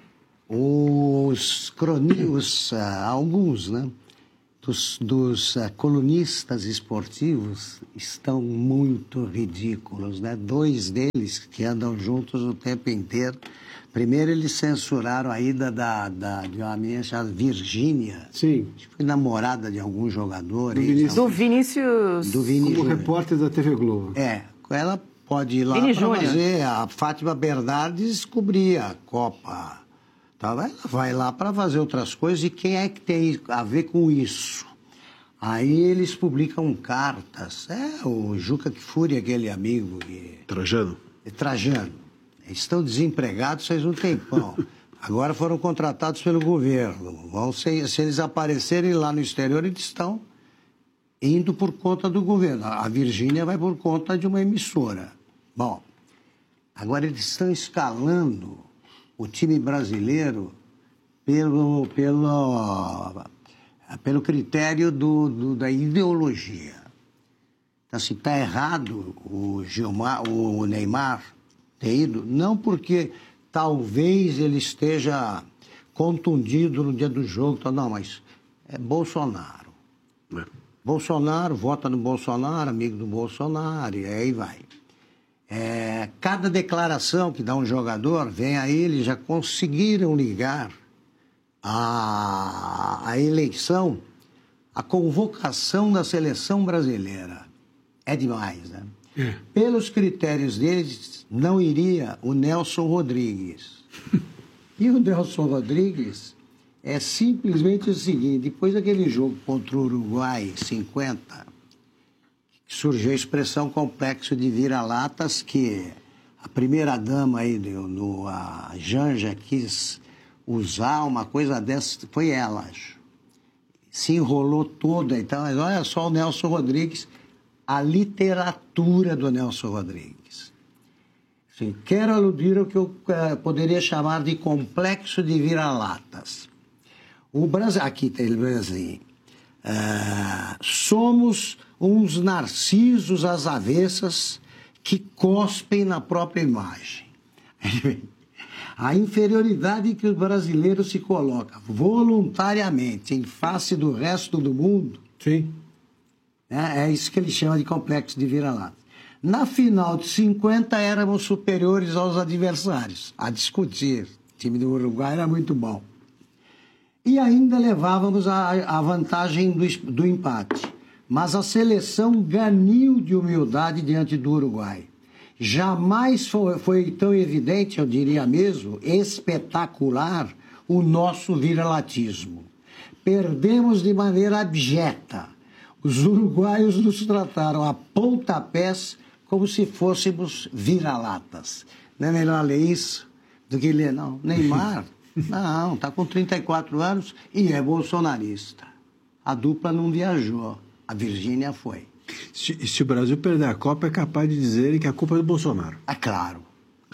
Alguns, né? Dos colunistas esportivos estão muito ridículos, né? 2 deles que andam juntos o tempo inteiro. Primeiro, eles censuraram a ida de uma menina chamada Virgínia. Sim. Foi namorada de algum jogador. Do Vinícius. Como repórter da TV Globo. Ela pode ir lá para fazer. A Fátima Bernardes cobria a Copa. Ela vai lá para fazer outras coisas. E quem é que tem a ver com isso? Aí eles publicam cartas. O Juca Kfouri, aquele amigo que... Trajano. Estão desempregados faz um tempão. Agora foram contratados pelo governo. Se eles aparecerem lá no exterior, eles estão indo por conta do governo. A Virgínia vai por conta de uma emissora. Bom, agora eles estão escalando o time brasileiro pelo critério da ideologia. Então, assim, está errado o Neymar ter ido, não porque talvez ele esteja contundido no dia do jogo, não, mas é Bolsonaro. Bolsonaro, vota no Bolsonaro, amigo do Bolsonaro, e aí vai. Cada declaração que dá um jogador, vem aí, eles já conseguiram ligar a eleição, a convocação da seleção brasileira. É demais, né? Pelos critérios deles, não iria o Nelson Rodrigues. E o Nelson Rodrigues é simplesmente o seguinte: depois daquele jogo contra o Uruguai, 50, surgiu a expressão complexo de vira-latas, que a primeira-dama aí, a Janja, quis usar uma coisa dessa, foi ela, acho. Se enrolou toda, então, mas olha só o Nelson Rodrigues, a literatura do Nelson Rodrigues. Assim, quero aludir ao que eu poderia chamar de complexo de vira-latas. O Brasil, aqui tem o Brasil. Somos uns narcisos às avessas que cospem na própria imagem. A inferioridade que o brasileiro se coloca voluntariamente em face do resto do mundo. Sim. É isso que ele chama de complexo de vira-lata. Na final de 50, éramos superiores aos adversários. A discutir. O time do Uruguai era muito bom. E ainda levávamos a vantagem do empate. Mas a seleção ganiu de humildade diante do Uruguai. Jamais foi tão evidente, eu diria mesmo, espetacular, o nosso viralatismo. Perdemos de maneira abjeta. Os uruguaios nos trataram a pontapés como se fôssemos vira-latas. Não é melhor ler isso do que ler, não? Neymar, não, está com 34 anos e é bolsonarista. A dupla não viajou, a Virgínia foi. Se o Brasil perder a Copa, é capaz de dizer que a culpa é do Bolsonaro. Claro.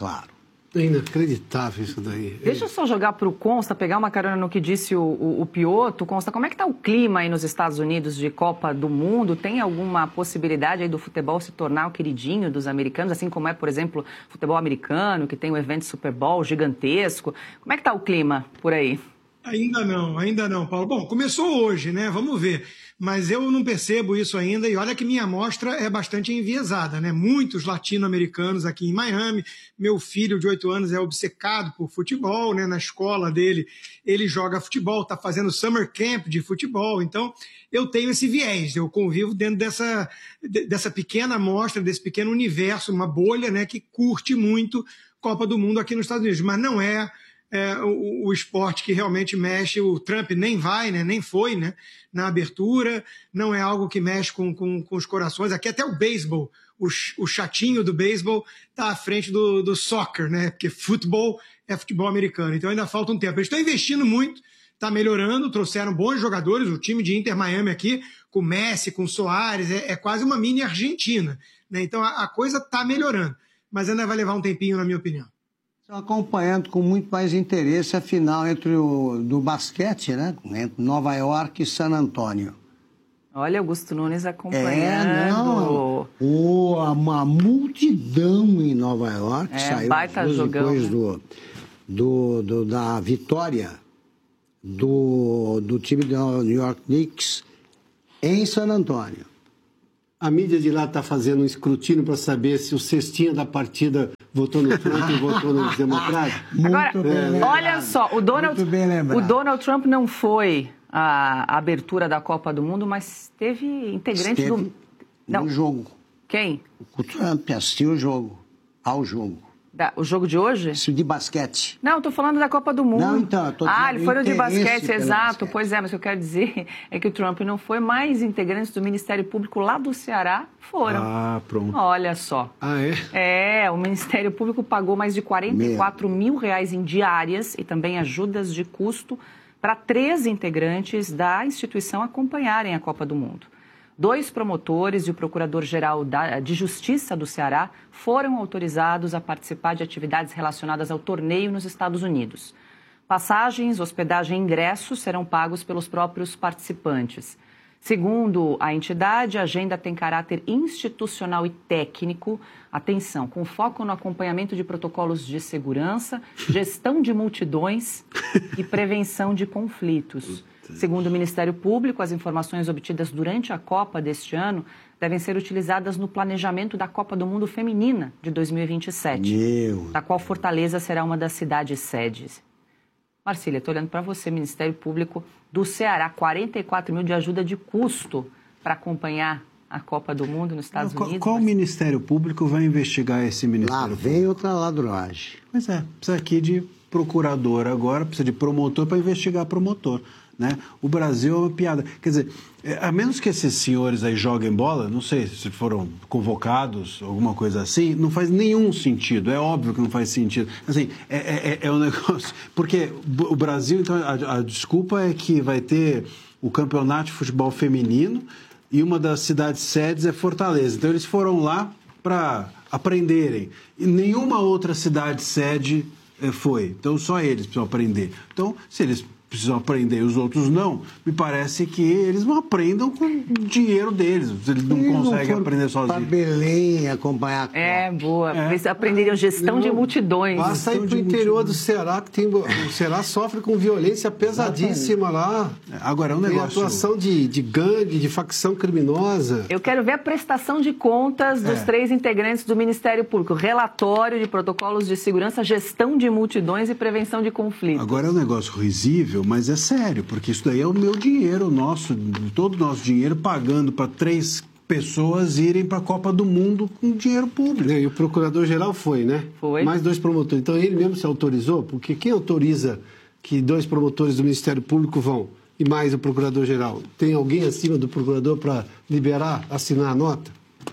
É inacreditável isso daí. Deixa eu só jogar para o Consta, pegar uma carona no que disse o Piotto. Consta, como é que está o clima aí nos Estados Unidos de Copa do Mundo? Tem alguma possibilidade aí do futebol se tornar o queridinho dos americanos, assim como é, por exemplo, o futebol americano, que tem um evento Super Bowl gigantesco? Como é que está o clima por aí? Ainda não, Paulo. Bom, começou hoje, né? Vamos ver. Mas eu não percebo isso ainda, e olha que minha amostra é bastante enviesada, né? Muitos latino-americanos aqui em Miami. Meu filho de 8 anos é obcecado por futebol, né? Na escola dele, ele joga futebol, está fazendo summer camp de futebol. Então, eu tenho esse viés, eu convivo dentro dessa pequena amostra, desse pequeno universo, uma bolha, né? Que curte muito Copa do Mundo aqui nos Estados Unidos, mas não é o esporte que realmente mexe. O Trump nem vai, né, nem foi, né, na abertura, não é algo que mexe com os corações. Aqui até o beisebol, o chatinho do beisebol está à frente do soccer, né, porque futebol é futebol americano, então ainda falta um tempo. Eles estão investindo muito, está melhorando, trouxeram bons jogadores, o time de Inter Miami aqui, com Messi, com Soares, é quase uma mini Argentina, né? Então a coisa está melhorando, mas ainda vai levar um tempinho, na minha opinião. Estou acompanhando com muito mais interesse a final do basquete, né? Entre Nova York e San Antônio. Olha, Augusto Nunes acompanhando. Uma multidão em Nova York saiu depois da vitória do time do New York Knicks em San Antônio. A mídia de lá está fazendo um escrutínio para saber se o cestinha da partida votou no Trump e votou nos democratas. Agora, olha só, o Donald Trump não foi à abertura da Copa do Mundo, mas teve integrante no jogo. Quem? O Trump assistiu o jogo, O jogo de hoje? Isso de basquete. Não, estou falando da Copa do Mundo. Não, então, ele foi no de basquete, exato. Basquete. Pois é, mas o que eu quero dizer é que o Trump não foi, mas integrantes do Ministério Público lá do Ceará foram. Ah, pronto. Olha só. Ah, é? O Ministério Público pagou mais de R$44 mil em diárias e também ajudas de custo para 3 integrantes da instituição acompanharem a Copa do Mundo. 2 promotores e o Procurador-Geral de Justiça do Ceará foram autorizados a participar de atividades relacionadas ao torneio nos Estados Unidos. Passagens, hospedagem e ingressos serão pagos pelos próprios participantes. Segundo a entidade, a agenda tem caráter institucional e técnico, atenção, com foco no acompanhamento de protocolos de segurança, gestão de multidões e prevenção de conflitos. Segundo o Ministério Público, as informações obtidas durante a Copa deste ano devem ser utilizadas no planejamento da Copa do Mundo Feminina de 2027, da qual Fortaleza será uma das cidades sedes. Marcília, estou olhando para você, Ministério Público do Ceará, 44 mil de ajuda de custo para acompanhar a Copa do Mundo nos Estados Unidos. Qual Ministério Público vai investigar esse Ministério Público? Lá vem outra ladroagem. Pois é, precisa aqui de procurador agora, precisa de promotor para investigar promotor. Né? O Brasil é uma piada. Quer dizer, a menos que esses senhores aí joguem bola, não sei se foram convocados, alguma coisa assim, não faz nenhum sentido. É óbvio que não faz sentido. Assim, é um negócio... Porque o Brasil, então, a desculpa é que vai ter o campeonato de futebol feminino e uma das cidades sedes é Fortaleza. Então, eles foram lá para aprenderem. E nenhuma outra cidade sede foi. Então, só eles precisam aprender. Então, se eles precisam aprender e os outros não, me parece que eles não aprendam com o dinheiro deles. Eles não conseguem aprender sozinhos. Para Belém acompanhar a Copa. Boa. Eles aprenderiam gestão de multidões. Basta ir para o interior do Ceará, que o Ceará sofre com violência pesadíssima lá. Agora, é um negócio... Tem atuação de gangue, de facção criminosa. Eu quero ver a prestação de contas dos 3 integrantes do Ministério Público. Relatório de protocolos de segurança, gestão de multidões e prevenção de conflitos. Agora, é um negócio risível, mas é sério, porque isso daí é o meu dinheiro, todo o nosso dinheiro pagando para 3 pessoas irem para a Copa do Mundo com dinheiro público. E o Procurador-Geral foi, né? Foi. Mais 2 promotores. Então ele mesmo se autorizou, porque quem autoriza que 2 promotores do Ministério Público vão e mais o Procurador-Geral? Tem alguém acima do Procurador para liberar, assinar a nota?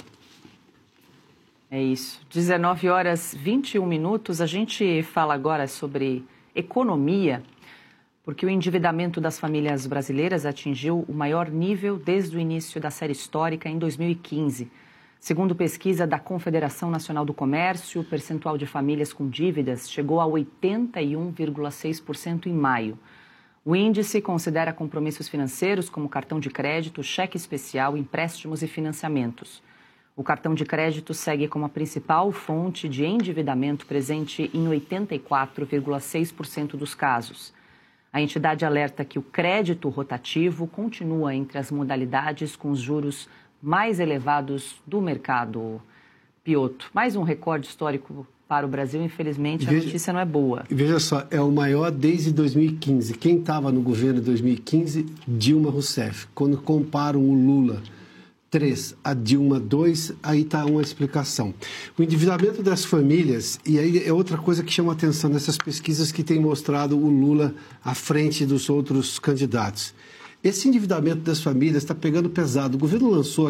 É isso. 19h21. A gente fala agora sobre economia, porque o endividamento das famílias brasileiras atingiu o maior nível desde o início da série histórica em 2015. Segundo pesquisa da Confederação Nacional do Comércio, o percentual de famílias com dívidas chegou a 81,6% em maio. O índice considera compromissos financeiros como cartão de crédito, cheque especial, empréstimos e financiamentos. O cartão de crédito segue como a principal fonte de endividamento, presente em 84,6% dos casos. A entidade alerta que o crédito rotativo continua entre as modalidades com os juros mais elevados do mercado. Piotr, mais um recorde histórico para o Brasil. Infelizmente, a notícia não é boa. Veja só, é o maior desde 2015. Quem estava no governo em 2015? Dilma Rousseff. Quando comparam o Lula 3 a Dilma 2, aí está uma explicação. O endividamento das famílias, e aí é outra coisa que chama a atenção nessas pesquisas que tem mostrado o Lula à frente dos outros candidatos. Esse endividamento das famílias está pegando pesado. O governo lançou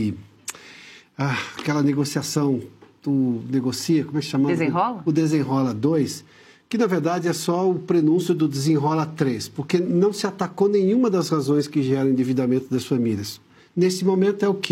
aquela negociação do Negocia, como é que chama? Desenrola? O Desenrola 2, que na verdade é só o prenúncio do Desenrola 3, porque não se atacou nenhuma das razões que geram endividamento das famílias. Nesse momento é o quê?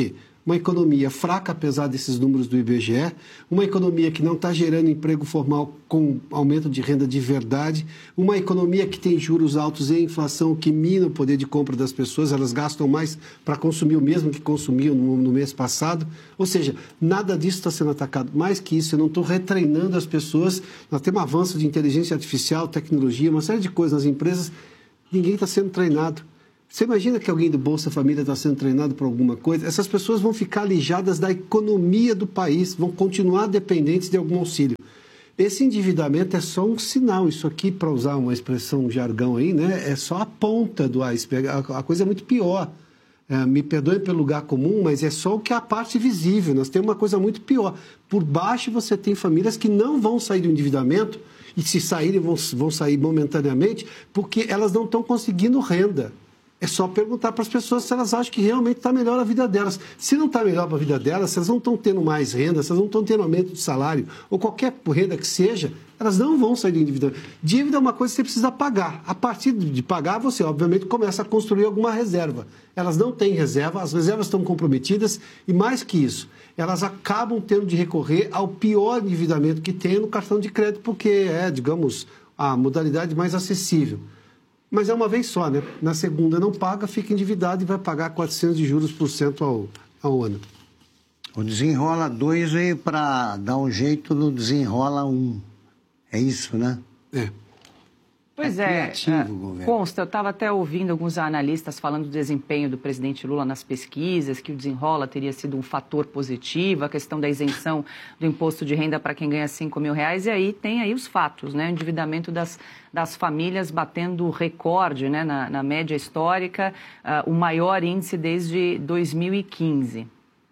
uma economia fraca, apesar desses números do IBGE, uma economia que não está gerando emprego formal com aumento de renda de verdade, uma economia que tem juros altos e inflação que mina o poder de compra das pessoas, elas gastam mais para consumir o mesmo que consumiam no mês passado, ou seja, nada disso está sendo atacado. Mais que isso, eu não estou retreinando as pessoas, nós temos um avanço de inteligência artificial, tecnologia, uma série de coisas nas empresas, ninguém está sendo treinado. Você imagina que alguém do Bolsa Família está sendo treinado para alguma coisa? Essas pessoas vão ficar alijadas da economia do país, vão continuar dependentes de algum auxílio. Esse endividamento é só um sinal. Isso aqui, para usar uma expressão, um jargão aí, né, é só a ponta do iceberg. A coisa é muito pior. Me perdoem pelo lugar comum, mas é só o que é a parte visível. Nós temos uma coisa muito pior. Por baixo você tem famílias que não vão sair do endividamento, e se saírem vão sair momentaneamente, porque elas não estão conseguindo renda. É só perguntar para as pessoas se elas acham que realmente está melhor a vida delas. Se não está melhor para a vida delas, se elas não estão tendo mais renda, se elas não estão tendo aumento de salário, ou qualquer renda que seja, elas não vão sair do endividamento. Dívida é uma coisa que você precisa pagar. A partir de pagar, você, obviamente, começa a construir alguma reserva. Elas não têm reserva, as reservas estão comprometidas, e mais que isso, elas acabam tendo de recorrer ao pior endividamento que tem no cartão de crédito, porque é, digamos, a modalidade mais acessível. Mas é uma vez só, né? Na segunda não paga, fica endividado e vai pagar 400 de juros por cento ao ano. O desenrola 2 veio para dar um jeito no desenrola 1. É isso, né? É. Pois consta, eu estava até ouvindo alguns analistas falando do desempenho do presidente Lula nas pesquisas, que o desenrola teria sido um fator positivo, a questão da isenção do imposto de renda para quem ganha R$5.000, e aí tem aí os fatos, né? O endividamento das famílias batendo recorde, né? Na média histórica, o maior índice desde 2015.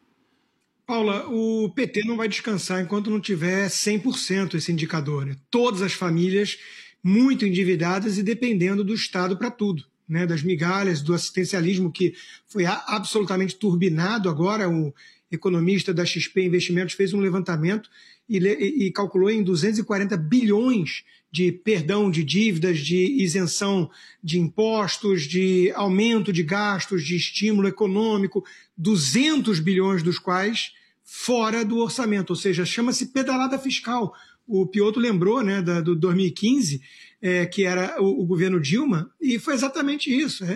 Paula, o PT não vai descansar enquanto não tiver 100% esse indicador, né? Todas as famílias muito endividadas e dependendo do Estado para tudo, né? Das migalhas, do assistencialismo que foi absolutamente turbinado. Agora, o economista da XP Investimentos fez um levantamento e calculou em 240 bilhões de perdão de dívidas, de isenção de impostos, de aumento de gastos, de estímulo econômico, 200 bilhões dos quais fora do orçamento, ou seja, chama-se pedalada fiscal. O Piotr lembrou, né, do 2015, que era o governo Dilma, e foi exatamente isso.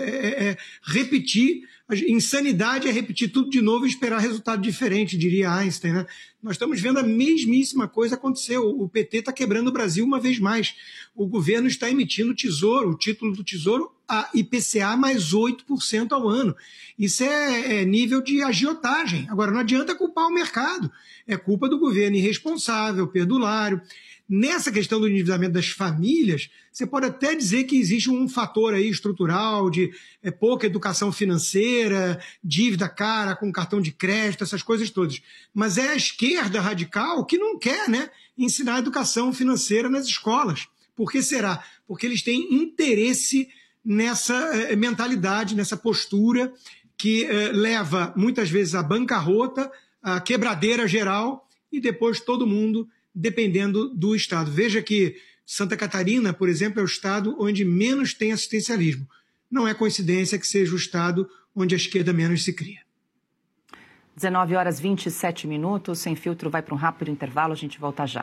Repetir, insanidade é repetir tudo de novo e esperar resultado diferente, diria Einstein, né? Nós estamos vendo a mesmíssima coisa acontecer. O PT está quebrando o Brasil uma vez mais. O governo está emitindo o título do Tesouro, a IPCA mais 8% ao ano. Isso é nível de agiotagem. Agora, não adianta culpar o mercado. É culpa do governo irresponsável, perdulário. Nessa questão do endividamento das famílias, você pode até dizer que existe um fator aí estrutural de pouca educação financeira, dívida cara com cartão de crédito, essas coisas todas. Mas é a esquerda radical que não quer, né, ensinar educação financeira nas escolas. Por que será? Porque eles têm interesse nessa mentalidade, nessa postura que leva muitas vezes à bancarrota, à quebradeira geral e depois todo mundo dependendo do Estado. Veja que Santa Catarina, por exemplo, é o estado onde menos tem assistencialismo. Não é coincidência que seja o estado onde a esquerda menos se cria. 19h27, Sem Filtro vai para um rápido intervalo, a gente volta já.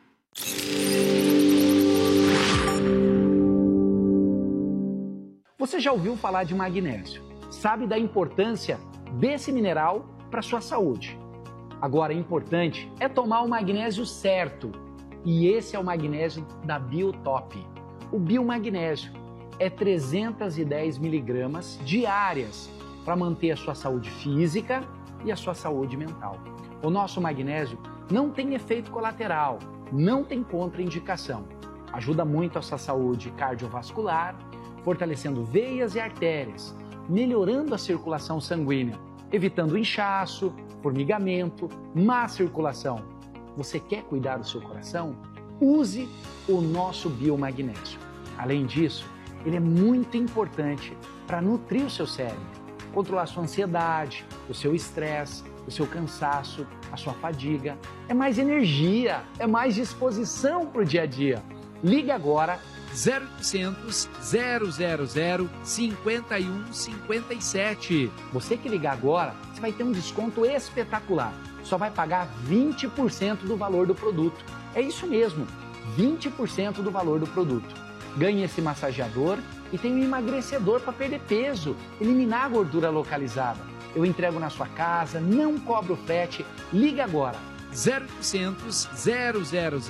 Você já ouviu falar de magnésio? Sabe da importância desse mineral para a sua saúde? Agora, importante é tomar o magnésio certo. E esse é o magnésio da Biotop. O biomagnésio é 310 miligramas diárias para manter a sua saúde física e a sua saúde mental. O nosso magnésio não tem efeito colateral, não tem contraindicação. Ajuda muito a sua saúde cardiovascular, fortalecendo veias e artérias, melhorando a circulação sanguínea, evitando inchaço, formigamento, má circulação. Você quer cuidar do seu coração? Use o nosso biomagnésio. Além disso, ele é muito importante para nutrir o seu cérebro, controlar a sua ansiedade, o seu estresse, o seu cansaço, a sua fadiga. É mais energia, é mais disposição para o dia a dia. Ligue agora 0800 000 5157. Você que ligar agora, você vai ter um desconto espetacular. Só vai pagar 20% do valor do produto. É isso mesmo, 20% do valor do produto. Ganhe esse massageador e tem um emagrecedor para perder peso, eliminar a gordura localizada. Eu entrego na sua casa, não cobro frete. Liga agora, 0800 000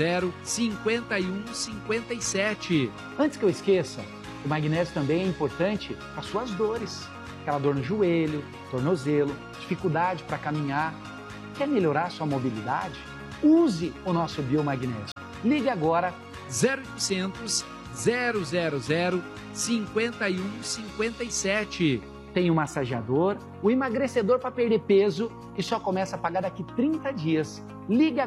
5157. Antes que eu esqueça, o magnésio também é importante para suas dores. Aquela dor no joelho, tornozelo, dificuldade para caminhar. Quer melhorar sua mobilidade? Use o nosso biomagnésio. Ligue agora, 0800 000 5157. Tem o massageador, o emagrecedor para perder peso, que só começa a pagar daqui 30 dias. Ligue agora.